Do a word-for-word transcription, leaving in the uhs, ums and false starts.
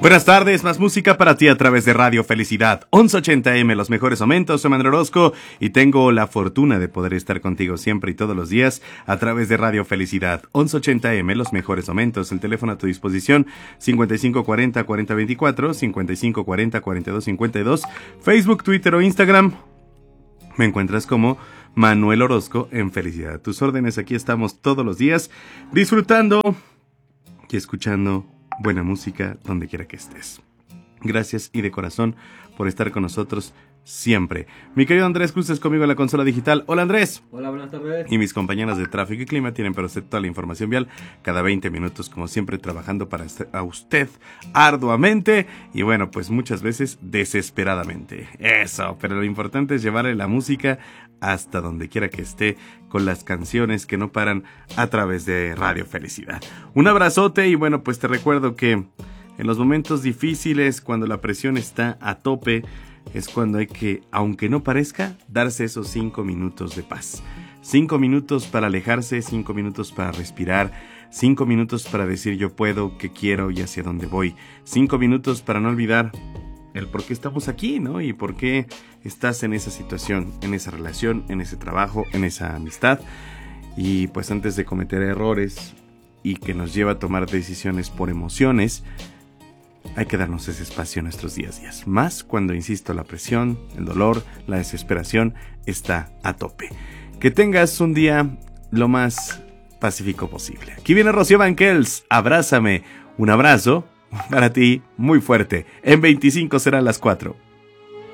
Buenas tardes, más música para ti a través de Radio Felicidad, once ochenta eme, los mejores momentos. Soy Manuel Orozco y tengo la fortuna de poder estar contigo siempre y todos los días a través de Radio Felicidad, once ochenta eme, los mejores momentos. El teléfono a tu disposición, cincuenta y cinco cuarenta, cuarenta veinticuatro, cincuenta y cinco cuarenta, cuarenta y dos cincuenta y dos, Facebook, Twitter o Instagram. Me encuentras como Manuel Orozco en Felicidad. A tus órdenes, aquí estamos todos los días disfrutando y escuchando buena música donde quiera que estés. Gracias y de corazón por estar con nosotros siempre. Mi querido Andrés Cruz es conmigo en la consola digital. Hola Andrés. Hola, buenas tardes. Y mis compañeras de tráfico y clima tienen para usted toda la información vial cada veinte minutos, como siempre, trabajando para a usted arduamente y bueno, pues muchas veces desesperadamente. Eso, pero lo importante es llevarle la música hasta donde quiera que esté con las canciones que no paran a través de Radio Felicidad. Un abrazote y bueno, pues te recuerdo que en los momentos difíciles, cuando la presión está a tope, es cuando hay que, aunque no parezca, darse esos cinco minutos de paz. Cinco minutos para alejarse, cinco minutos para respirar, cinco minutos para decir yo puedo, qué quiero y hacia dónde voy. Cinco minutos para no olvidar el por qué estamos aquí, ¿no? Y por qué estás en esa situación, en esa relación, en ese trabajo, en esa amistad. Y pues antes de cometer errores y que nos lleva a tomar decisiones por emociones, hay que darnos ese espacio en nuestros días a días. Más cuando, insisto, la presión, el dolor, la desesperación está a tope. Que tengas un día lo más pacífico posible. Aquí viene Rocío Banquels. Abrázame. Un abrazo para ti muy fuerte. En veinticinco serán las cuatro.